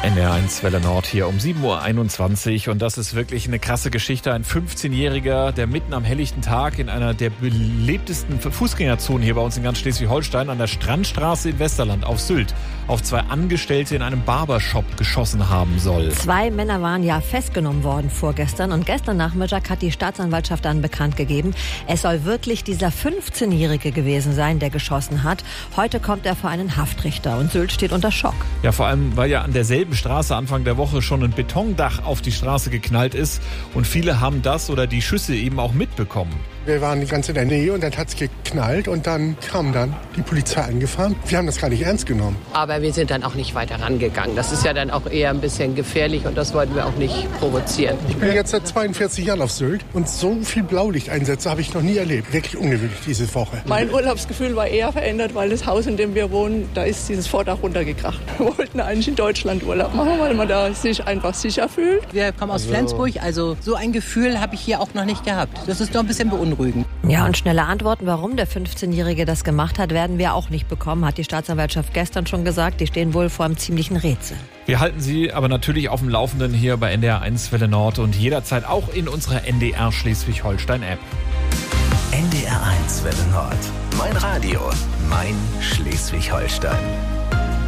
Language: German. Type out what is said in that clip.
NDR1 Welle Nord hier um 7:21 Uhr und das ist wirklich eine krasse Geschichte. Ein 15-Jähriger, der mitten am helllichten Tag in einer der belebtesten Fußgängerzonen hier bei uns in ganz Schleswig-Holstein an der Strandstraße in Westerland auf Sylt auf 2 Angestellte in einem Barbershop geschossen haben soll. 2 Männer waren ja festgenommen worden vorgestern und gestern Nachmittag hat die Staatsanwaltschaft dann bekannt gegeben, es soll wirklich dieser 15-Jährige gewesen sein, der geschossen hat. Heute kommt er vor einen Haftrichter und Sylt steht unter Schock. Ja, vor allem, weil ja an derselben Straße Anfang der Woche schon ein Betondach auf die Straße geknallt ist und viele haben das oder die Schüsse eben auch mitbekommen. Wir waren ganz in der Nähe und dann hat es geknallt und dann kam dann die Polizei angefahren. Wir haben das gar nicht ernst genommen. Aber wir sind dann auch nicht weiter rangegangen. Das ist ja dann auch eher ein bisschen gefährlich und das wollten wir auch nicht provozieren. Ich bin jetzt seit 42 Jahren auf Sylt und so viel Blaulichteinsätze habe ich noch nie erlebt. Wirklich ungewöhnlich diese Woche. Mein Urlaubsgefühl war eher verändert, weil das Haus, in dem wir wohnen, da ist dieses Vordach runtergekracht. Wir wollten eigentlich in Deutschland Urlaub machen, weil man da sich einfach sicher fühlt. Wir kommen aus Flensburg, also so ein Gefühl habe ich hier auch noch nicht gehabt. Das ist doch ein bisschen beunruhigend. Ja, und schnelle Antworten, warum der 15-Jährige das gemacht hat, werden wir auch nicht bekommen, hat die Staatsanwaltschaft gestern schon gesagt. Die stehen wohl vor einem ziemlichen Rätsel. Wir halten Sie aber natürlich auf dem Laufenden hier bei NDR1 Welle Nord und jederzeit auch in unserer NDR Schleswig-Holstein-App. NDR1 Welle Nord. Mein Radio, mein Schleswig-Holstein.